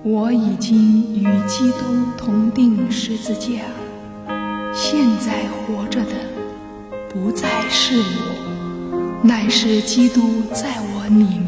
我已经与基督同定十字架，现在活着的不再是我，乃是基督在我里面